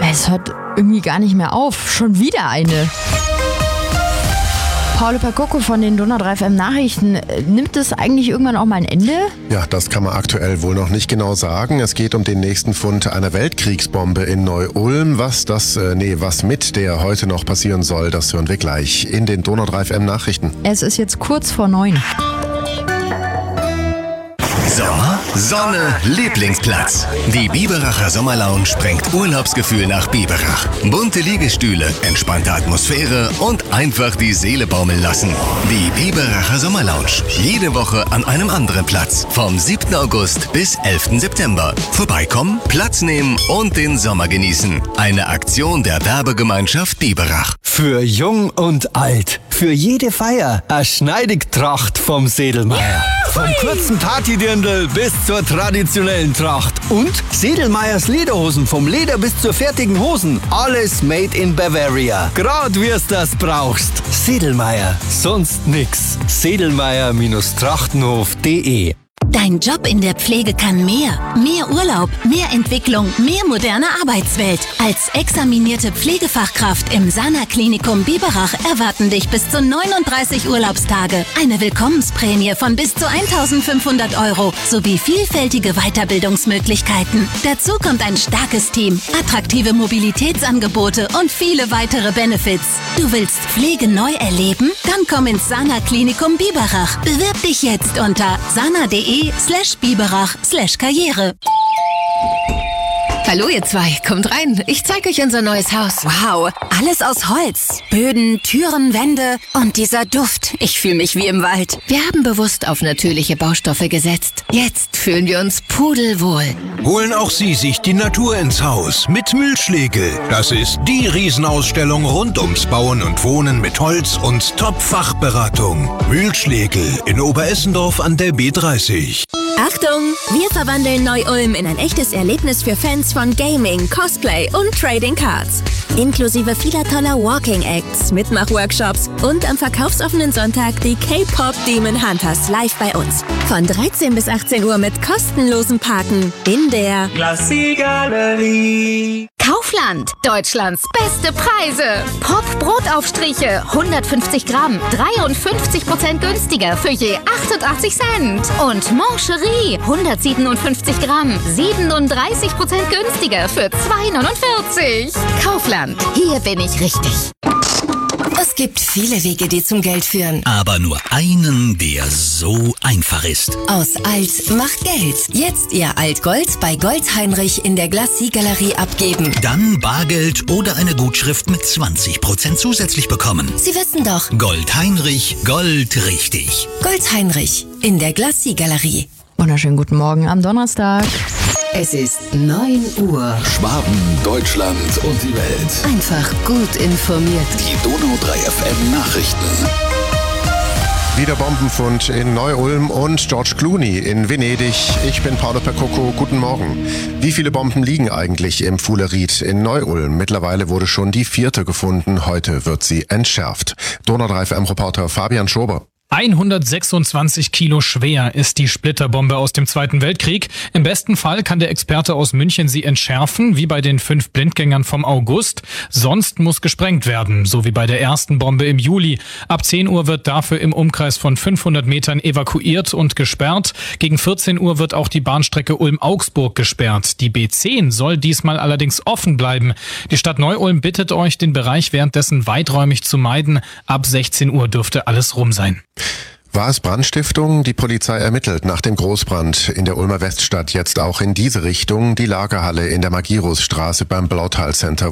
Es hört irgendwie gar nicht mehr auf. Schon wieder eine. Paolo Percoco von den Donau 3 FM Nachrichten. Nimmt es eigentlich irgendwann auch mal ein Ende? Ja, das kann man aktuell wohl noch nicht genau sagen. Es geht um den nächsten Fund einer Weltkriegsbombe in Neu-Ulm. Was mit der heute noch passieren soll, das hören wir gleich in den Donau 3 FM Nachrichten. Es ist jetzt kurz vor 9. Sommer, Sonne, Lieblingsplatz. Die Biberacher Sommerlounge bringt Urlaubsgefühl nach Biberach. Bunte Liegestühle, entspannte Atmosphäre und einfach die Seele baumeln lassen. Die Biberacher Sommerlounge. Jede Woche an einem anderen Platz. Vom 7. August bis 11. September. Vorbeikommen, Platz nehmen und den Sommer genießen. Eine Aktion der Werbegemeinschaft Biberach. Für jung und alt. Für jede Feier. Eine Schneidigtracht vom Sedelmeier. Vom kurzen Partydirndl bis zur traditionellen Tracht. Und Sedelmeiers Lederhosen, vom Leder bis zur fertigen Hosen. Alles made in Bavaria. Grad wie's das brauchst. Sedelmeier, sonst nix. Sedelmeier-trachtenhof.de. Dein Job in der Pflege kann mehr. Mehr Urlaub, mehr Entwicklung, mehr moderne Arbeitswelt. Als examinierte Pflegefachkraft im Sana-Klinikum Biberach erwarten dich bis zu 39 Urlaubstage, eine Willkommensprämie von bis zu 1.500 € sowie vielfältige Weiterbildungsmöglichkeiten. Dazu kommt ein starkes Team, attraktive Mobilitätsangebote und viele weitere Benefits. Du willst Pflege neu erleben? Dann komm ins Sana-Klinikum Biberach. Bewirb dich jetzt unter sana.de/Biberach/Karriere. Hallo ihr zwei, kommt rein. Ich zeige euch unser neues Haus. Wow, alles aus Holz. Böden, Türen, Wände und dieser Duft. Ich fühle mich wie im Wald. Wir haben bewusst auf natürliche Baustoffe gesetzt. Jetzt fühlen wir uns pudelwohl. Holen auch Sie sich die Natur ins Haus mit Mühlschlegel. Das ist die Riesenausstellung rund ums Bauen und Wohnen mit Holz und Top-Fachberatung. Mühlschlegel in Oberessendorf an der B30. Achtung, wir verwandeln Neu-Ulm in ein echtes Erlebnis für Fans von Gaming, Cosplay und Trading Cards. Inklusive vieler toller Walking Acts, Mitmachworkshops und am verkaufsoffenen Sonntag die K-Pop Demon Hunters live bei uns. Von 13 bis 18 Uhr mit kostenlosem Parken in der Glacis-Galerie. Kaufland, Deutschlands beste Preise. Pop-Brotaufstriche, 150 Gramm, 53% günstiger für je 88 Cent. Und Mancherie, 157 Gramm, 37% günstiger für 2,49. Kaufland, hier bin ich richtig. Es gibt viele Wege, die zum Geld führen. Aber nur einen, der so einfach ist. Aus Alt macht Geld. Jetzt Ihr Altgold bei Gold Heinrich in der Glacis-Galerie abgeben. Dann Bargeld oder eine Gutschrift mit 20% zusätzlich bekommen. Sie wissen doch. Gold Heinrich, Gold richtig. Gold Heinrich in der Glacis-Galerie. Wunderschönen guten Morgen am Donnerstag. Es ist 9 Uhr. Schwaben, Deutschland und die Welt. Einfach gut informiert. Die Donau 3 FM Nachrichten. Wieder Bombenfund in Neu-Ulm und George Clooney in Venedig. Ich bin Paolo Percoco, guten Morgen. Wie viele Bomben liegen eigentlich im Fuhleried in Neu-Ulm? Mittlerweile wurde schon die 4. gefunden, heute wird sie entschärft. Donau 3 FM-Reporter Fabian Schober. 126 Kilo schwer ist die Splitterbombe aus dem Zweiten Weltkrieg. Im besten Fall kann der Experte aus München sie entschärfen, wie bei den 5 Blindgängern vom August. Sonst muss gesprengt werden, so wie bei der ersten Bombe im Juli. Ab 10 Uhr wird dafür im Umkreis von 500 Metern evakuiert und gesperrt. Gegen 14 Uhr wird auch die Bahnstrecke Ulm-Augsburg gesperrt. Die B10 soll diesmal allerdings offen bleiben. Die Stadt Neu-Ulm bittet euch, den Bereich währenddessen weiträumig zu meiden. Ab 16 Uhr dürfte alles rum sein. War es Brandstiftung? Die Polizei ermittelt nach dem Großbrand in der Ulmer Weststadt jetzt auch in diese Richtung. Die Lagerhalle in der Magirusstraße beim Blautal Center